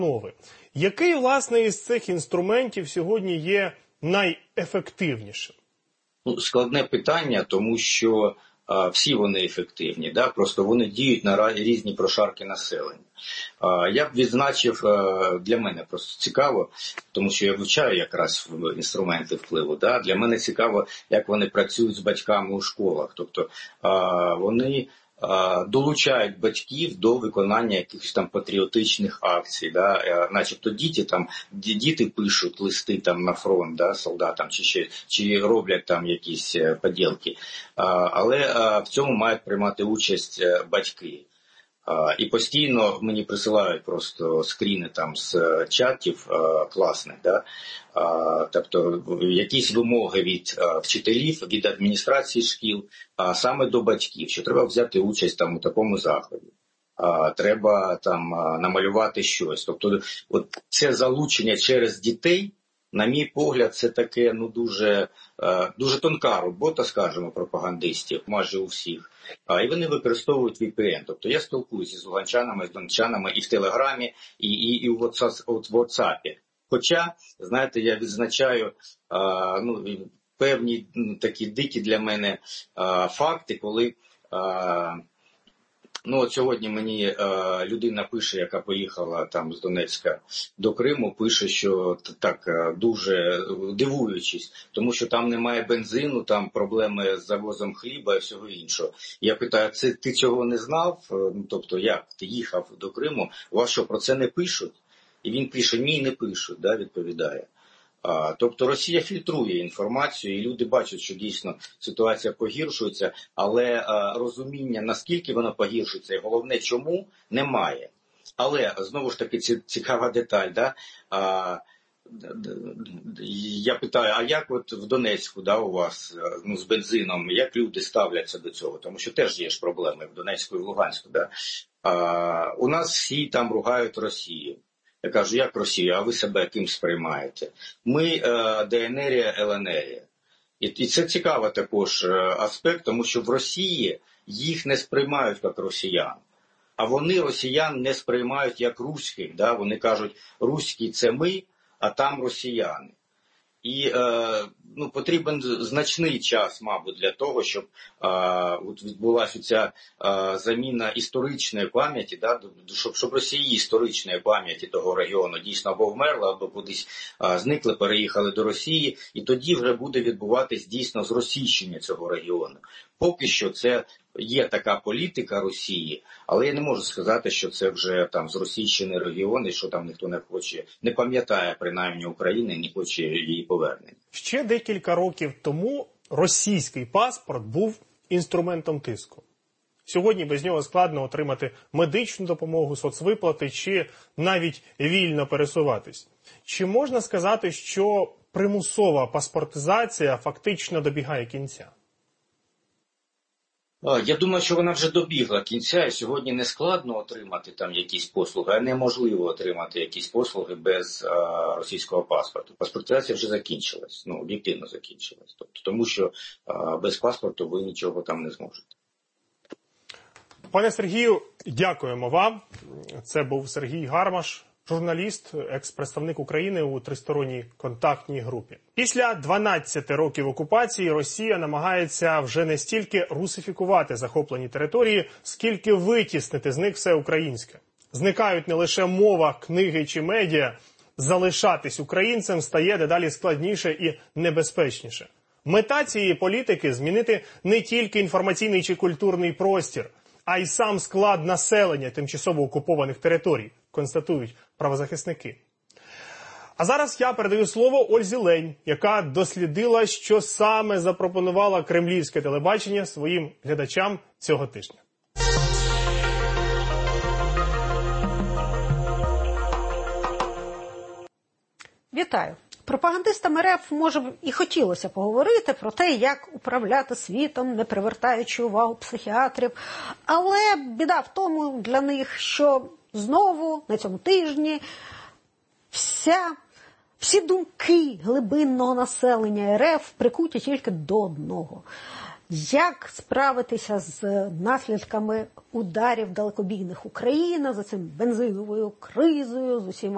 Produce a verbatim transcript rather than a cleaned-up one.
мови. Який, власне, із цих інструментів сьогодні є найефективнішим? Ну, складне питання, тому що а, всі вони ефективні, да? Просто вони діють на різні прошарки населення. А, я б відзначив, а, для мене просто цікаво, тому що я вивчаю якраз інструменти впливу. Да? Для мене цікаво, як вони працюють з батьками у школах. Тобто а, вони долучають батьків до виконання якихось там патріотичних акцій, да, начебто діти там, діти пишуть листи там на фронт, да, солдатам, чи ще, чи роблять там якісь поділки, але в цьому мають приймати участь батьки. І постійно мені присилають просто скріни там з чатів класних, да? Тобто якісь вимоги від вчителів, від адміністрації шкіл, саме до батьків, що треба взяти участь там у такому заході. Треба там намалювати щось. Тобто от це залучення через дітей, на мій погляд, це таке, ну, дуже, дуже тонка робота, скажімо, пропагандистів, майже у всіх. І вони використовують ві пі ен. Тобто я спілкуюся з луганчанами, з донеччанами і в Телеграмі, і, і, і в WhatsApp. Хоча, знаєте, я відзначаю ну, певні такі дикі для мене факти, так, ну, от сьогодні мені е, людина пише, яка поїхала там з Донецька до Криму, пише, що так дуже дивуючись, тому що там немає бензину, там проблеми з завозом хліба і всього іншого. Я питаю, це ти цього не знав? Ну, тобто, як ти їхав до Криму? У вас що, про це не пишуть? І він пише, ні, не пишуть, да, відповідає. А, тобто Росія фільтрує інформацію, і люди бачать, що дійсно ситуація погіршується, але а, розуміння, наскільки вона погіршується, і головне, чому, немає. Але, знову ж таки, цікава деталь, да? А, я питаю, а як от в Донецьку, да, у вас, ну, з бензином, як люди ставляться до цього? Тому що теж є ж проблеми в Донецьку і в Луганську. Да? А, у нас всі там ругають Росію. Я кажу, як Росія, а ви себе ким сприймаєте? Ми е, ДНРія, ЛНРія. І, і це цікавий також аспект, тому що в Росії їх не сприймають як росіян. А вони росіян не сприймають як руських. Да? Вони кажуть, руські – це ми, а там росіяни. І е, ну, потрібен значний час, мабуть, для того, щоб е, от відбулася ця е, заміна історичної пам'яті, да, щоб, щоб Росії історичної пам'яті того регіону дійсно або вмерла, або кудись е, зникли, переїхали до Росії, і тоді вже буде відбуватись дійсно зросійщення цього регіону. Поки що це є така політика Росії, але я не можу сказати, що це вже там зросійщений регіон, і що там ніхто не хоче, не пам'ятає принаймні України, не хоче її повернення. Ще декілька років тому російський паспорт був інструментом тиску. Сьогодні без нього складно отримати медичну допомогу, соцвиплати чи навіть вільно пересуватись. Чи можна сказати, що примусова паспортизація фактично добігає кінця? Я думаю, що вона вже добігла кінця, і сьогодні не складно отримати там якісь послуги, а неможливо отримати якісь послуги без а, російського паспорту. Паспортизація вже закінчилась, ну, об'єктивно закінчилась. Тобто, тому що а, без паспорту ви нічого там не зможете. Пане Сергію, дякуємо вам. Це був Сергій Гармаш, журналіст, екс-представник України у тристоронній контактній групі. Після дванадцяти років окупації Росія намагається вже не стільки русифікувати захоплені території, скільки витіснити з них все українське. Зникають не лише мова, книги чи медіа. Залишатись українцем стає дедалі складніше і небезпечніше. Мета цієї політики – змінити не тільки інформаційний чи культурний простір, а й сам склад населення тимчасово окупованих територій, констатують правозахисники. А зараз я передаю слово Ользі Лень, яка дослідила, що саме запропонувала кремлівське телебачення своїм глядачам цього тижня. Вітаю. Пропагандистам РФ, може, і хотілося поговорити про те, як управляти світом, не привертаючи увагу психіатрів. Але біда в тому для них, що знову на цьому тижні вся, всі думки глибинного населення РФ прикуті тільки до одного. Як справитися з наслідками ударів далекобійних України, за цим бензиновою кризою, з усіма